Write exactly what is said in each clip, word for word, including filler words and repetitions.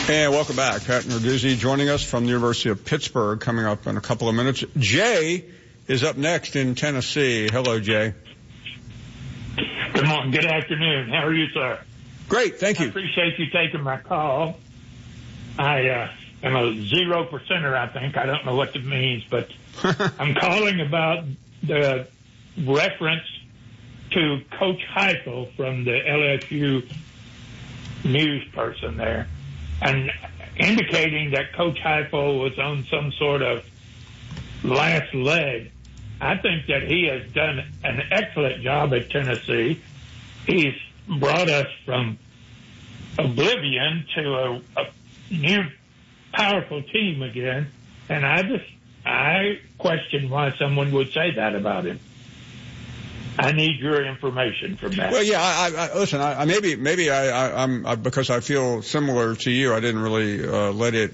And welcome back. Pat Narduzzi joining us from the University of Pittsburgh, coming up in a couple of minutes. Jay is up next in Tennessee. Hello, Jay. Good morning. Good afternoon. How are you, sir? Great. Thank you. I appreciate you taking my call. I uh, am a zero percenter, I think. I don't know what that means, but I'm calling about the reference to Coach Heupel from the L S U news person there, and indicating that Coach Heupel was on some sort of last leg. I think that he has done an excellent job at Tennessee. He's brought us from oblivion to a, a new powerful team again, and I just I question why someone would say that about him. I need your information from that. Well, yeah, I, I listen. I, I maybe maybe I, I I'm I, because I feel similar to you. I didn't really uh, let it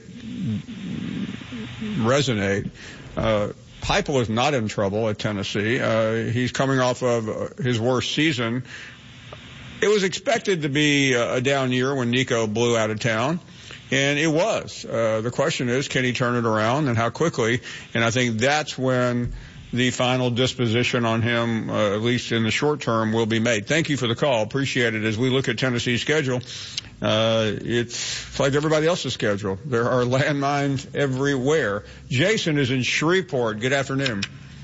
resonate. Uh, Heupel is not in trouble at Tennessee. Uh, he's coming off of his worst season. It was expected to be a down year when Nico blew out of town, and it was. Uh, the question is, can he turn it around, and how quickly? And I think that's when the final disposition on him, uh, at least in the short term, will be made. Thank you for the call. Appreciate it. As we look at Tennessee's schedule, uh, it's like everybody else's schedule. There are landmines everywhere. Jason is in Shreveport. Good afternoon.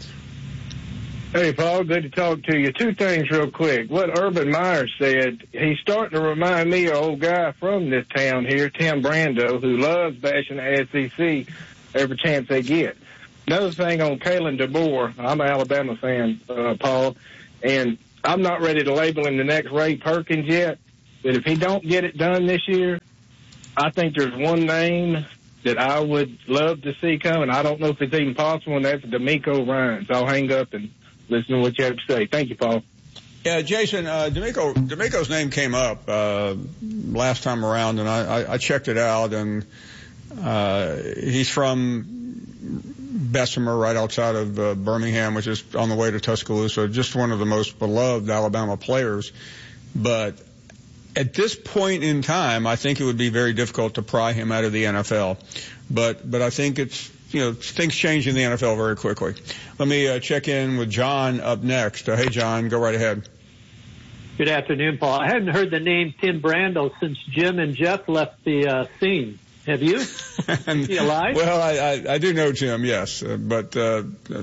Hey, Paul, good to talk to you. Two things real quick. What Urban Meyer said, he's starting to remind me of an old guy from this town here, Tim Brando, who loves bashing the S E C every chance they get. Another thing on Kalen DeBoer, I'm an Alabama fan, uh, Paul, and I'm not ready to label him the next Ray Perkins yet, but if he don't get it done this year, I think there's one name that I would love to see coming. I don't know if it's even possible, and that's DeMeco Ryans. I'll hang up and listen to what you have to say. Thank you, Paul. Yeah, Jason, uh, DeMeco, DeMeco's name came up uh, last time around, and I, I, I checked it out, and uh, he's from Bessemer, right outside of uh, Birmingham, which is on the way to Tuscaloosa, just one of the most beloved Alabama players. But at this point in time, I think it would be very difficult to pry him out of the N F L. But but I think it's, you know, things change in the N F L very quickly. Let me uh, check in with John up next. Uh, hey, John, go right ahead. Good afternoon, Paul. I hadn't heard the name Tim Brando since Jim and Jeff left the uh, scene. Have you? Is he alive? Well, I, I, I do know Tim, yes, uh, but uh,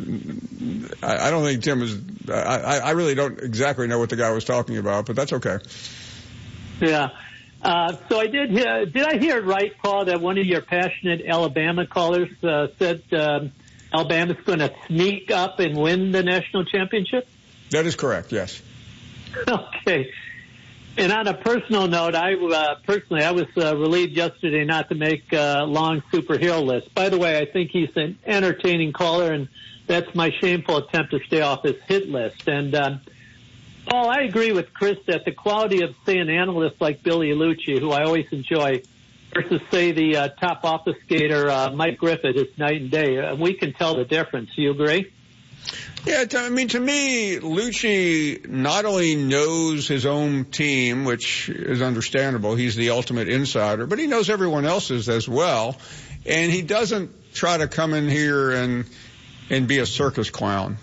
I, I don't think Tim is. I, I really don't exactly know what the guy was talking about, but that's okay. Yeah. Uh, so I did hear. Did I hear it right, Paul, that one of your passionate Alabama callers uh, said um, Alabama's going to sneak up and win the national championship? That is correct. Yes. Okay. And on a personal note, I uh, personally I was uh, relieved yesterday not to make a uh, long superhero list. By the way, I think he's an entertaining caller, and that's my shameful attempt to stay off his hit list. And um, Paul, I agree with Chris that the quality of, say, an analyst like Billy Lucci, who I always enjoy, versus, say, the uh, top office skater uh, Mike Griffith is night and day. Uh, we can tell the difference. Do you agree? Yeah, I mean, to me, Lucci not only knows his own team, which is understandable. He's the ultimate insider, but he knows everyone else's as well. And he doesn't try to come in here and and be a circus clown.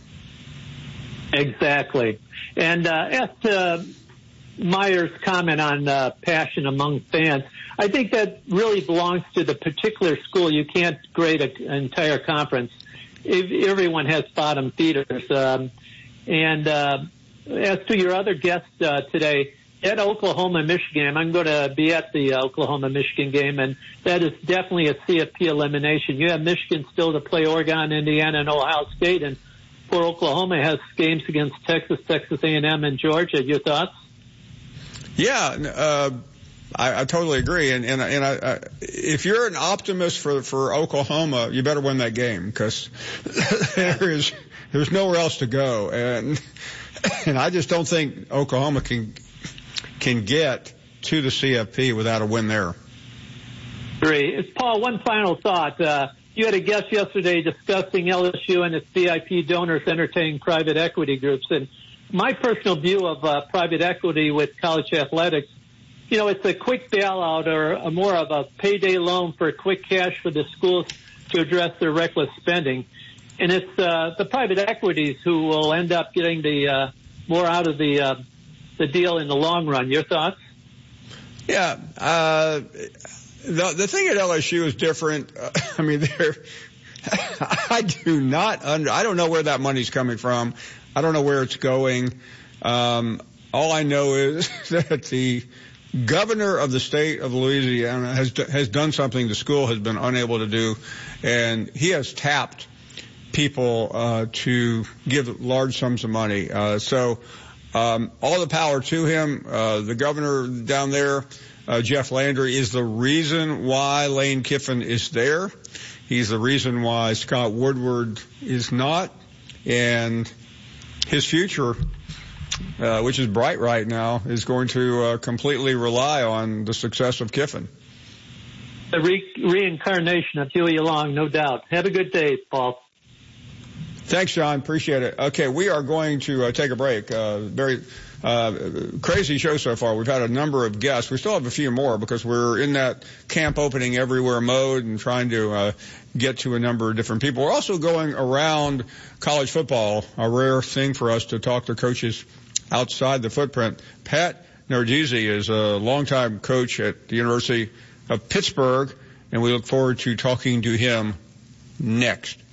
Exactly. And uh, as to Meyer's comment on uh, passion among fans, I think that really belongs to the particular school. You can't grade a, an entire conference. If everyone has bottom feeders. Um, and uh, as to your other guest uh, today, at Oklahoma-Michigan, I'm going to be at the uh, Oklahoma-Michigan game, and that is definitely a C F P elimination. You have Michigan still to play Oregon, Indiana, and Ohio State, and for Oklahoma has games against Texas, Texas A and M, and Georgia. Your thoughts? Yeah, uh, I, I totally agree. And, and, and I, I, if you're an optimist for, for Oklahoma, you better win that game because there is, there's nowhere else to go. And, and I just don't think Oklahoma can, can get to the C F P without a win there. Great. Paul, one final thought. Uh, you had a guest yesterday discussing L S U and its V I P donors entertaining private equity groups. And my personal view of uh, private equity with college athletics you know, it's a quick bailout or a more of a payday loan for quick cash for the schools to address their reckless spending. And it's uh, the private equities who will end up getting the uh, more out of the uh, the deal in the long run. Your thoughts? Yeah. Uh, the, the thing at L S U is different. Uh, I mean, they're, I do not under, I don't know where that money's coming from. I don't know where it's going. Um, all I know is that the governor of the state of Louisiana has has done something the school has been unable to do, and he has tapped people uh, to give large sums of money. Uh, so um, all the power to him. Uh, the governor down there, uh, Jeff Landry, is the reason why Lane Kiffin is there. He's the reason why Scott Woodward is not. And his future, uh, which is bright right now, is going to uh, completely rely on the success of Kiffin. The re- reincarnation of Huey Long, no doubt. Have a good day, Paul. Thanks, John. Appreciate it. Okay, we are going to uh, take a break. Uh, very uh, crazy show so far. We've had a number of guests. We still have a few more because we're in that camp opening everywhere mode and trying to uh, get to a number of different people. We're also going around college football, a rare thing for us to talk to coaches outside the footprint. Pat Narduzzi is a longtime coach at the University of Pittsburgh, and we look forward to talking to him next.